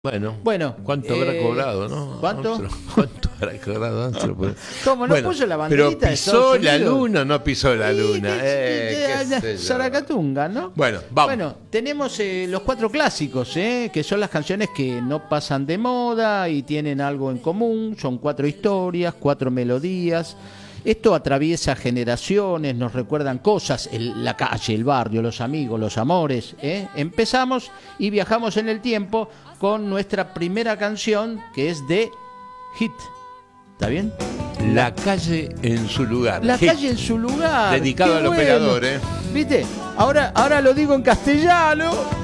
Bueno, ¿cuánto habrá cobrado, no? ¿Cuánto? ¿Cuánto habrá cobrado Armstrong? Pues, ¿Cómo no puso la banderita pero de Estados pisó la Unidos? luna o no pisó la luna. Qué sé yo. Zaracatunga, ¿no? Bueno, vamos. Bueno, tenemos los 4 clásicos, que son las canciones que no pasan de moda y tienen algo en común. Son 4 historias, 4 melodías. Esto atraviesa generaciones, nos recuerdan cosas, la calle, el barrio, los amigos, los amores. Empezamos y viajamos en el tiempo con nuestra primera canción, que es de Hit. ¿Está bien? La calle en su lugar. La Hit. calle en su lugar. Dedicado Qué al bueno. operador, ¿Viste? Ahora lo digo en castellano.